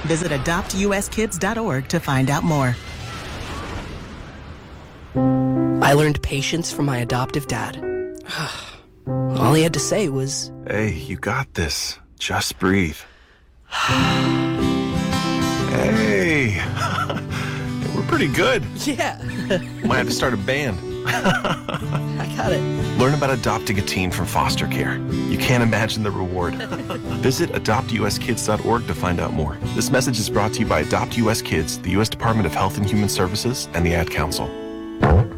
Visit adoptuskids.org to find out more. I learned patience from my adoptive dad. All he had to say was, "Hey, you got this. Just breathe." Hey, we're pretty good. yeah, Might have to start a band. I got it. Learn about adopting a teen from foster care. You can't imagine the reward. Visit adoptuskids.org to find out more. This message is brought to you by Adopt US Kids, the U.S. Department of Health and Human Services, and the Ad Council.